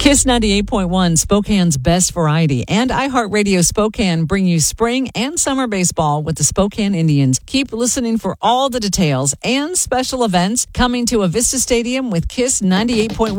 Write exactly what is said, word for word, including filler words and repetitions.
Kiss ninety-eight point one, Spokane's best variety, and iHeartRadio Spokane bring you spring and summer baseball with the Spokane Indians. Keep listening for all the details and special events coming to Avista Stadium with Kiss ninety-eight point one.